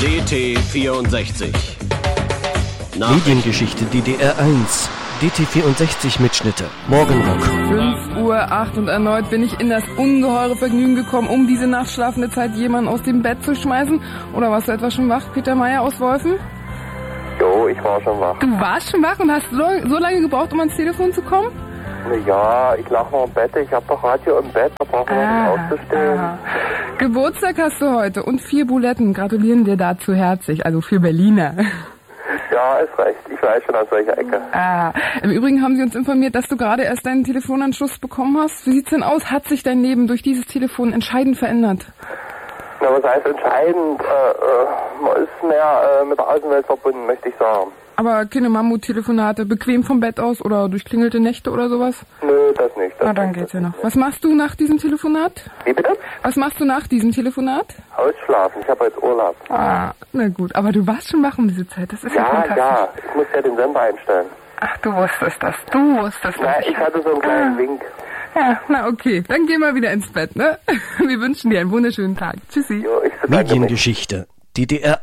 DT64. Mediengeschichte DDR1. DT64-Mitschnitte. Morgenrock. 5:08 Uhr und erneut bin ich in das ungeheure Vergnügen gekommen, um diese nachtschlafende Zeit jemanden aus dem Bett zu schmeißen. Oder warst du etwa schon wach, Peter Meyer aus Wolfen? Jo, ich war schon wach. Du warst schon wach und hast so lange gebraucht, um ans Telefon zu kommen? Ja, ich lag noch im Bett. Ich hab doch Radio im Bett. Da brauchen wir nicht auszustellen. Geburtstag hast du heute und 4 Buletten. Gratulieren dir dazu herzlich, also für Berliner. Ja, ist recht. Ich weiß schon aus welcher Ecke. Im Übrigen haben sie uns informiert, dass du gerade erst deinen Telefonanschluss bekommen hast. Wie sieht's denn aus? Hat sich dein Leben durch dieses Telefon entscheidend verändert? Na, was heißt entscheidend? Man ist mehr mit der Außenwelt verbunden, möchte ich sagen. Aber keine Mammut-Telefonate, bequem vom Bett aus oder durchklingelte Nächte oder sowas? Nö, das nicht. Na, dann geht's ja noch. Was machst du nach diesem Telefonat? Wie bitte? Was machst du nach diesem Telefonat? Ausschlafen. Ich habe jetzt Urlaub. Na gut. Aber du warst schon wach um diese Zeit. Das ist ja fantastisch. Ja. Ich muss ja den Sender einstellen. Ach, du wusstest das. Na, ich hatte so einen kleinen Wink. Ja, na okay. Dann geh mal wieder ins Bett, ne? Wir wünschen dir einen wunderschönen Tag. Tschüssi. Jo, ich bedanke mich. Mediengeschichte DDR1.